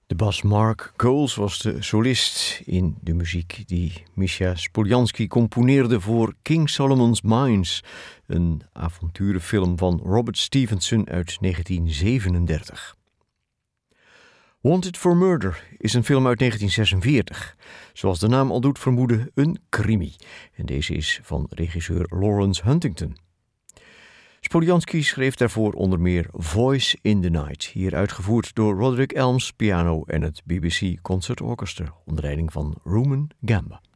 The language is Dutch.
De bas Mark Coles was de solist in de muziek die Misha Spoljansky componeerde voor King Solomon's Mines, een avonturenfilm van Robert Stevenson uit 1937. Wanted for Murder is een film uit 1946. Zoals de naam al doet vermoeden, een krimi. En deze is van regisseur Lawrence Huntington. Spoljansky schreef daarvoor onder meer Voice in the Night, hier uitgevoerd door Roderick Elms piano en het BBC Concert Orchestra onder leiding van Rumen Gamba.